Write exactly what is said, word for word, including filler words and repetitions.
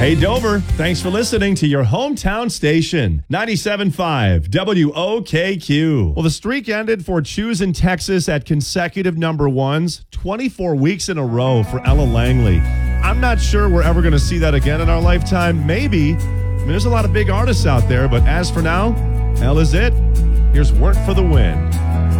Hey, Dover, thanks for listening to your hometown station, ninety-seven point five W O K Q. Well, the streak ended for Choose in Texas at consecutive number ones, twenty-four weeks in a row for Ella Langley. I'm not sure we're ever going to see that again in our lifetime. Maybe. I mean, there's a lot of big artists out there, but as for now, Ella's it. Here's Work for the Win.